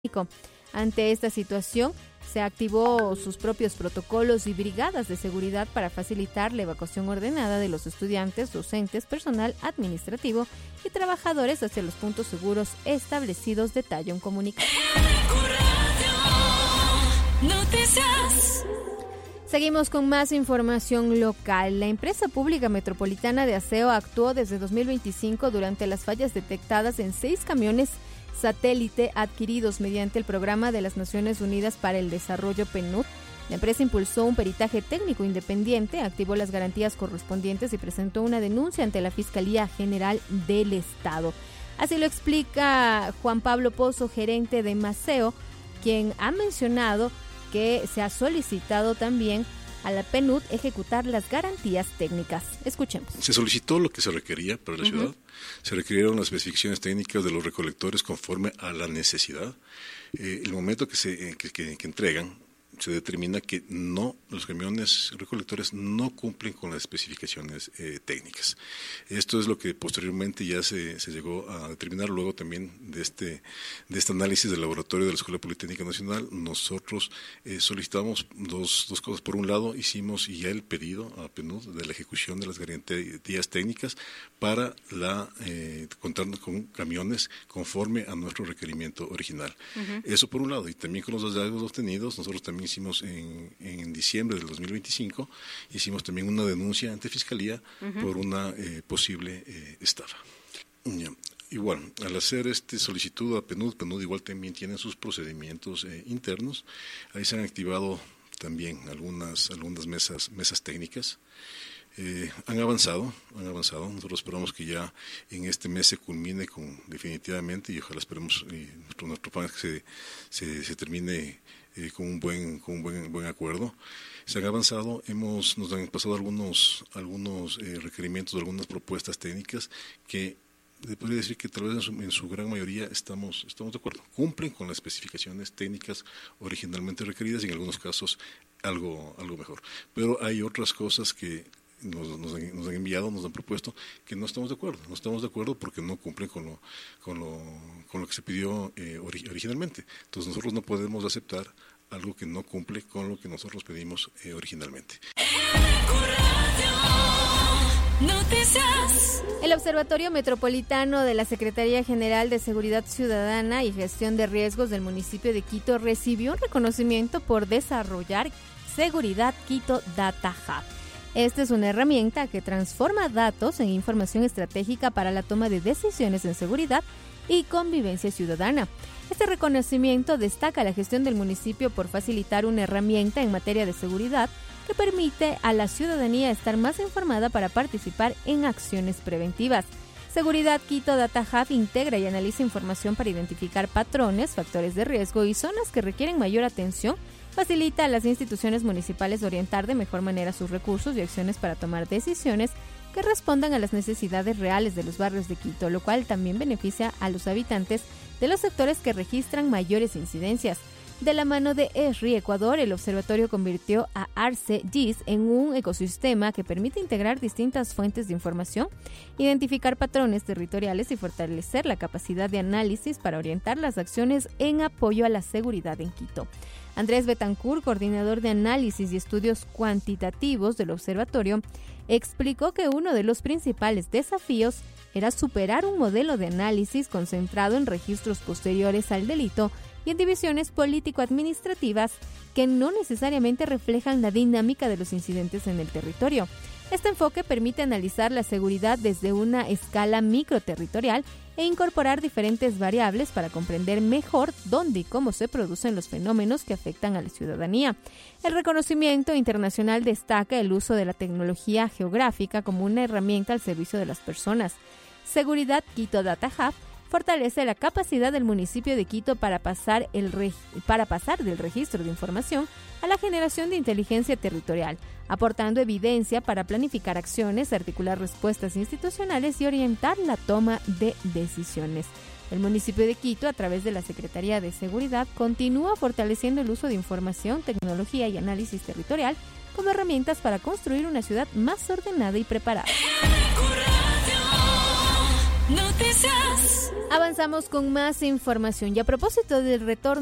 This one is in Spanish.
Ante esta situación, se activó sus propios protocolos y brigadas de seguridad para facilitar la evacuación ordenada de los estudiantes, docentes, personal administrativo y trabajadores hacia los puntos seguros establecidos, detalla un comunicado. Seguimos con más información local. La empresa pública metropolitana de aseo actuó desde 2025 durante las fallas detectadas en 6 camiones satélite adquiridos mediante el Programa de las Naciones Unidas para el Desarrollo PNUD. La empresa impulsó un peritaje técnico independiente, activó las garantías correspondientes y presentó una denuncia ante la Fiscalía General del Estado. Así lo explica Juan Pablo Pozo, gerente de Maceo, quien ha mencionado que se ha solicitado también a la PNUD ejecutar las garantías técnicas. Escuchemos. Se solicitó lo que se requería para la ciudad. Se requirieron las especificaciones técnicas de los recolectores conforme a la necesidad. El momento que entregan, se determina que los camiones recolectores no cumplen con las especificaciones técnicas. Esto es lo que posteriormente ya se llegó a determinar luego también de este análisis del laboratorio de la Escuela Politécnica Nacional. Nosotros solicitamos dos cosas. Por un lado, hicimos ya el pedido a PNUD de la ejecución de las garantías técnicas para contar con camiones conforme a nuestro requerimiento original. Eso por un lado, y también con los hallazgos obtenidos, nosotros también hicimos en diciembre del 2025, hicimos también una denuncia ante Fiscalía por una posible estafa. Igual, al hacer solicitud a PNUD igual también tiene sus procedimientos internos. Ahí se han activado también algunas mesas técnicas. Han avanzado. Nosotros esperamos que ya en este mes se culmine definitivamente, y ojalá esperemos nuestro plan es que se termine con un buen acuerdo. Se han avanzado, nos han pasado algunos requerimientos, algunas propuestas técnicas que podría decir que tal vez en su gran mayoría estamos de acuerdo. Cumplen con las especificaciones técnicas originalmente requeridas y en algunos casos algo mejor. Pero hay otras cosas que nos han enviado, nos han propuesto que no estamos de acuerdo. No estamos de acuerdo porque no cumplen con lo que se pidió originalmente. Entonces nosotros no podemos aceptar algo que no cumple con lo que nosotros pedimos originalmente. El Observatorio Metropolitano de la Secretaría General de Seguridad Ciudadana y Gestión de Riesgos del municipio de Quito recibió un reconocimiento por desarrollar Seguridad Quito Data Hub. Esta es una herramienta que transforma datos en información estratégica para la toma de decisiones en seguridad y convivencia ciudadana. Este reconocimiento destaca la gestión del municipio por facilitar una herramienta en materia de seguridad que permite a la ciudadanía estar más informada para participar en acciones preventivas. Seguridad Quito Data Hub integra y analiza información para identificar patrones, factores de riesgo y zonas que requieren mayor atención. Facilita a las instituciones municipales orientar de mejor manera sus recursos y acciones para tomar decisiones que respondan a las necesidades reales de los barrios de Quito, lo cual también beneficia a los habitantes de los sectores que registran mayores incidencias. De la mano de ESRI Ecuador, el observatorio convirtió a ARCE-GIS en un ecosistema que permite integrar distintas fuentes de información, identificar patrones territoriales y fortalecer la capacidad de análisis para orientar las acciones en apoyo a la seguridad en Quito. Andrés Betancourt, coordinador de análisis y estudios cuantitativos del observatorio, explicó que uno de los principales desafíos era superar un modelo de análisis concentrado en registros posteriores al delito y en divisiones político-administrativas que no necesariamente reflejan la dinámica de los incidentes en el territorio. Este enfoque permite analizar la seguridad desde una escala microterritorial e incorporar diferentes variables para comprender mejor dónde y cómo se producen los fenómenos que afectan a la ciudadanía. El reconocimiento internacional destaca el uso de la tecnología geográfica como una herramienta al servicio de las personas. Seguridad Quito Data Hub fortalece la capacidad del municipio de Quito para pasar del registro de información a la generación de inteligencia territorial, aportando evidencia para planificar acciones, articular respuestas institucionales y orientar la toma de decisiones. El municipio de Quito, a través de la Secretaría de Seguridad, continúa fortaleciendo el uso de información, tecnología y análisis territorial como herramientas para construir una ciudad más ordenada y preparada. Noticias. Avanzamos con más información y a propósito del retorno